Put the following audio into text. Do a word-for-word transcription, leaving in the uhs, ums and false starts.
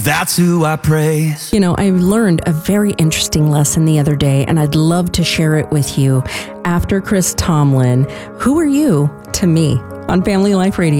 That's who I praise. You know, I learned a very interesting lesson the other day, and I'd love to share it with you. After Chris Tomlin, who are you to me on Family Life Radio?